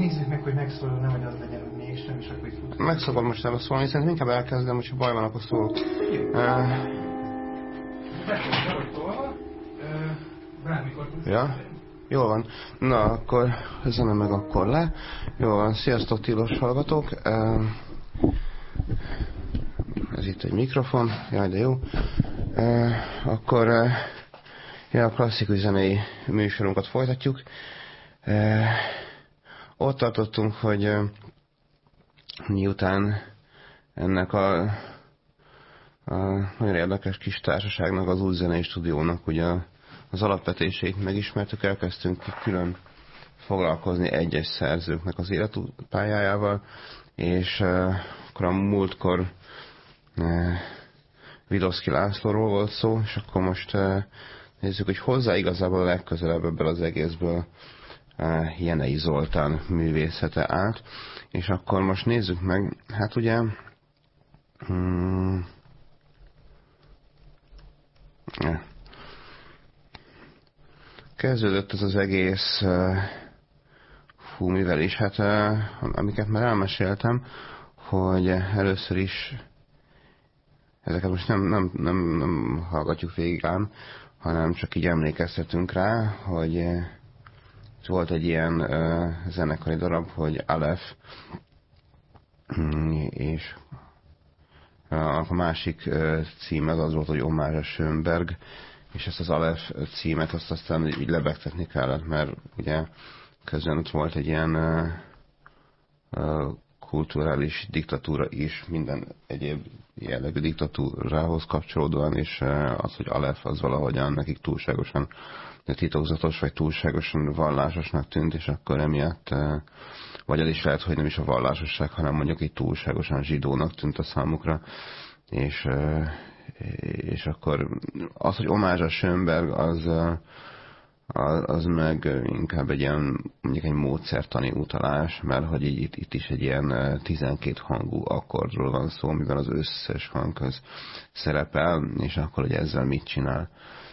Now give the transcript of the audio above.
nézzük meg, hogy megszólal, nem, hogy az legyen, hogy mégsem, és akkor itt fut. Meg szokott most elszólni, szerintem inkább elkezdem, hogyha baj van, akkor szólok. Bármikor tudsz. Ja? Jól van. Na, akkor zene meg akkor le. Jól van. Sziasztok, tilos hallgatók. Ez itt egy mikrofon. Jaj, de jó. Akkor a klasszikus zenei műsorunkat folytatjuk. Ott tartottunk, hogy miután ennek a nagyon érdekes kis társaságnak, az új zenei stúdiónak ugye az alapvetéseit megismertük, elkezdtünk külön foglalkozni egyes szerzőknek az életpályájával, és akkor a múltkor Vidoszki Lászlóról volt szó, és akkor most nézzük, hogy hozzá igazából a legközelebb ebből az egészből Jenei Zoltán művészete át, és akkor most nézzük meg, hát ugye kezdődött ez az egész mivel is, hát amiket már elmeséltem, hogy először is ezeket most nem hallgatjuk végig ám, hanem csak így emlékeztetünk rá, hogy volt egy ilyen zenekari darab, hogy Aleph, és a másik cím az volt, hogy Omázs a Schönberg, és ezt az Aleph címet azt aztán így lebegtetni kellett, mert ugye közben ott volt egy ilyen kulturális diktatúra is, minden egyéb jellegű diktatúrához kapcsolódóan, és az, hogy Aleph az valahogyan nekik túlságosan titokzatos, vagy túlságosan vallásosnak tűnt, és akkor emiatt, vagy az is lehet, hogy nem is a vallásosság, hanem mondjuk így túlságosan zsidónak tűnt a számukra, és akkor az, hogy Omázs a Schönberg, az meg inkább egy ilyen, mondjuk egy módszertani utalás, mert hogy itt is egy ilyen 12 hangú akkordról van szó, amiben az összes hangköz szerepel, és akkor, hogy ezzel mit csinál.